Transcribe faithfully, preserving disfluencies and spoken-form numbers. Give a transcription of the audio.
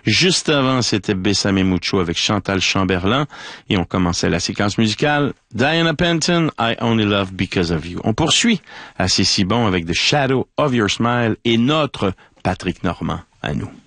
Juste avant, c'était Bésame Mucho avec Chantal Chamberlain. Et on commençait la séquence musicale. Diana Penton, I Only Love Because of You. On poursuit à C'est si bon avec The Shadow of Your Smile et notre Patrick Normand à nous.